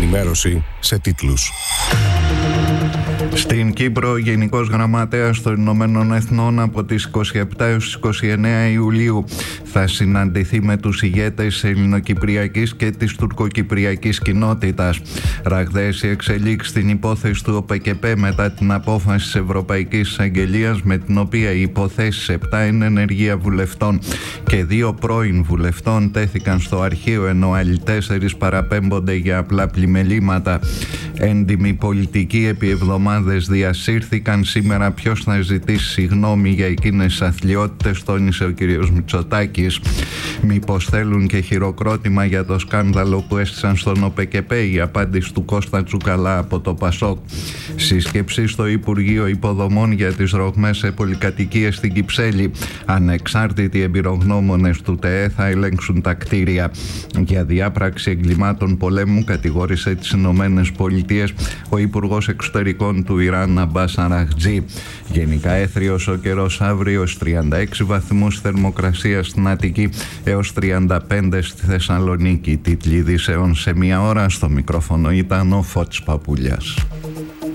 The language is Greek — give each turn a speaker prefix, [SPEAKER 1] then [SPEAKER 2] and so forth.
[SPEAKER 1] Ενημέρωση σε τίτλους.
[SPEAKER 2] Στην Κύπρο, ο Γενικός Γραμματέας των Ηνωμένων Εθνών από τις 27 έως τις 29 Ιουλίου θα συναντηθεί με τους ηγέτες της ελληνοκυπριακής και της τουρκοκυπριακής κοινότητας. Ραγδαίες οι εξελίξεις στην υπόθεση του ΟΠΕΚΕΠΕ μετά την απόφαση της Ευρωπαϊκής Εισαγγελίας, με την οποία οι υποθέσεις 7 είναι ενεργεία βουλευτών και 2 πρώην βουλευτών τέθηκαν στο αρχείο, ενώ άλλοι 4 παραπέμπονται για απλά πλημελήματα. Έντιμοι πολιτικοί επί εβδομάδες διασύρθηκαν. Σήμερα ποιος θα ζητήσει συγγνώμη για εκείνες τις αθλιότητες, τόνισε ο κ. Μητσοτάκης. Μήπως θέλουν και χειροκρότημα για το σκάνδαλο που έστησαν στον ΟΠΕΚΕΠΕ? Η απάντηση του Κώστα Τσουκαλά από το ΠΑΣΟΚ. Σύσκεψη στο Υπουργείο Υποδομών για τις ρογμές σε πολυκατοικίες στην Κυψέλη. Ανεξάρτητοι εμπειρογνώμονες του ΤΕΕ θα ελέγξουν τα κτίρια. Για διάπραξη εγκλημάτων πολέμου κατηγόρησε τις Ηνωμένες Πολιτείες ο Υπουργός Εξωτερικών του Ιράν, Αμπάς Αραχτζή. Γενικά έθριος ο καιρός αύριο, 36 βαθμούς θερμοκρασία στην Αττική έως 35 στη Θεσσαλονίκη. Τίτλοι ειδήσεων σε 1 ώρα. Στο μικρόφωνο ήταν ο Φώτης Παπούλιας.